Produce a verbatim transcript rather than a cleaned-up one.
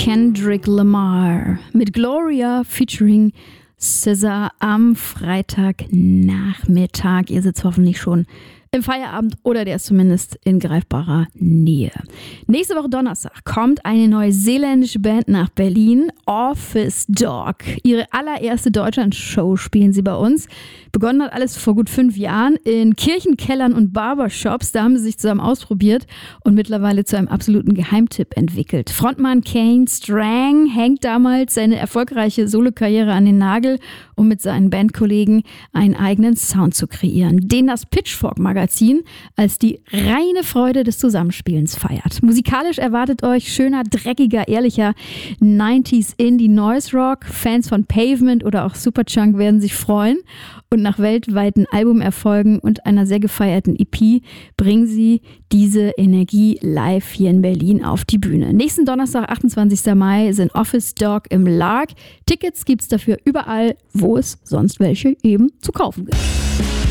Kendrick Lamar mit Gloria featuring S Z A am Freitagnachmittag. Ihr sitzt hoffentlich schon im Feierabend oder der ist zumindest in greifbarer Nähe. Nächste Woche Donnerstag kommt eine neuseeländische Band nach Berlin, Office Dog. Ihre allererste Deutschland-Show spielen sie bei uns. Begonnen hat alles vor gut fünf Jahren in Kirchenkellern und Barbershops. Da haben sie sich zusammen ausprobiert und mittlerweile zu einem absoluten Geheimtipp entwickelt. Frontmann Kane Strang hängt damals seine erfolgreiche Solokarriere an den Nagel, um mit seinen Bandkollegen einen eigenen Sound zu kreieren, den das Pitchfork-Magazin als die reine Freude des Zusammenspielens feiert. Musikalisch erwartet euch schöner, dreckiger, ehrlicher neunziger Indie Noise Rock. Fans von Pavement oder auch Superchunk werden sich freuen. Und nach weltweiten Albumerfolgen und einer sehr gefeierten E P bringen sie diese Energie live hier in Berlin auf die Bühne. Nächsten Donnerstag, achtundzwanzigster Mai, sind Office Dog im Lark. Tickets gibt's dafür überall, wo es sonst welche eben zu kaufen gibt.